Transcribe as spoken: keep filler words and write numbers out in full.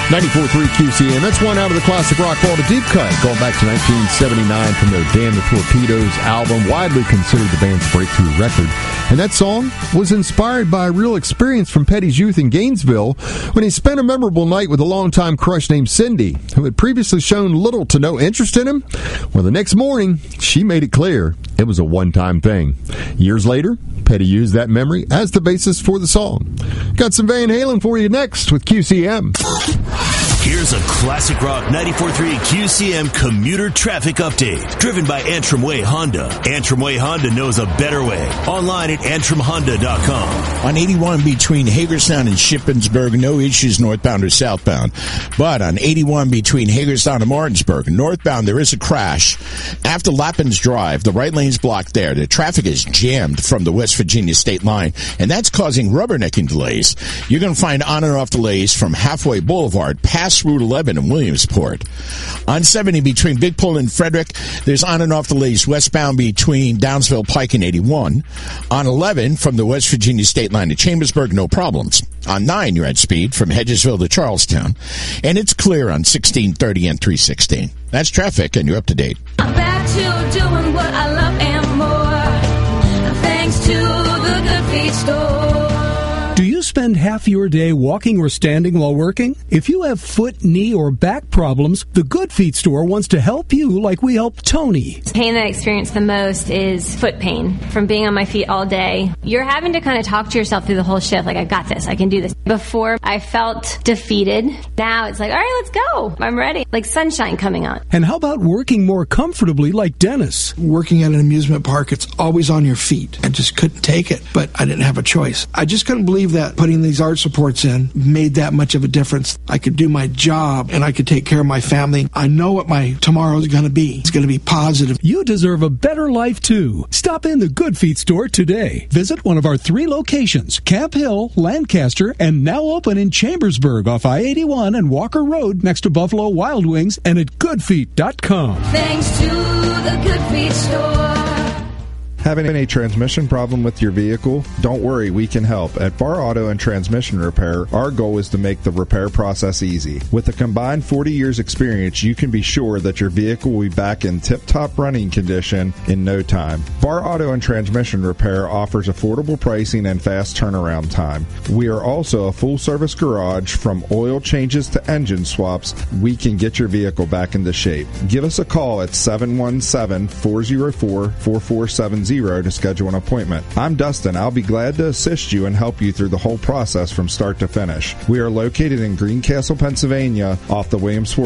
ninety-four point three Q C M. That's one out of the classic rock vault, a deep cut, going back to nineteen seventy-nine from their Damn the Torpedoes album, widely considered the band's breakthrough record. And that song was inspired by a real experience from Petty's youth in Gainesville when he spent a memorable night with a longtime crush named Cindy, who had previously shown little to no interest in him. Well, the next morning, she made it clear it was a one-time thing. Years later, Petty used that memory as the basis for the song. Got some Van Halen for you next with Q C M. Here's a classic rock ninety-four point three Q C M commuter traffic update, driven by Antrim Way Honda. Antrim Way Honda knows a better way. Online at antrim honda dot com. On eighty-one between Hagerstown and Shippensburg, no issues northbound or southbound. But on eighty-one between Hagerstown and Martinsburg, northbound, there is a crash. After Lappin's Drive, the right lane's blocked there. The traffic is jammed from the West Virginia state line, and that's causing rubbernecking delays. You're going to find on and off delays from Halfway Boulevard past Route eleven in Williamsport. On seventy between Big Pole and Frederick, there's on and off delays westbound between Downsville Pike and eighty-one. On eleven from the West Virginia state line to Chambersburg, no problems. On nine, you're at speed from Hedgesville to Charlestown. And it's clear on sixteen thirty and three sixteen. That's traffic, and you're up to date. I'm back to doing what I love and more, thanks to the Good Feet store. Do you spend half your day walking or standing while working? If you have foot, knee, or back problems, the Good Feet store wants to help you like we help Tony. The pain that I experience the most is foot pain from being on my feet all day. You're having to kind of talk to yourself through the whole shift, like, I got this, I can do this. Before, I felt defeated. Now it's like, all right, let's go. I'm ready. Like sunshine coming on. And how about working more comfortably like Dennis? Working at an amusement park, it's always on your feet. I just couldn't take it, but I didn't have a choice. I just couldn't believe that putting these arch supports in made that much of a difference. I could do my job and I could take care of my family. I know what my tomorrow is going to be. It's going to be positive. You deserve a better life too. Stop in the Good Feet store today. Visit one of our three locations, Camp Hill, Lancaster, and now open in Chambersburg off I eighty-one and Walker Road next to Buffalo Wild Wings, and at good feet dot com. Thanks to the Good Feet store. Having a transmission problem with your vehicle? Don't worry, we can help. At Bar Auto and Transmission Repair, our goal is to make the repair process easy. With a combined forty years experience, you can be sure that your vehicle will be back in tip-top running condition in no time. Bar Auto and Transmission Repair offers affordable pricing and fast turnaround time. We are also a full-service garage. From oil changes to engine swaps, we can get your vehicle back into shape. Give us a call at seven one seven, four zero four, four four seven zero to schedule an appointment. I'm Dustin. I'll be glad to assist you and help you through the whole process from start to finish. We are located in Greencastle, Pennsylvania, off the Williamsport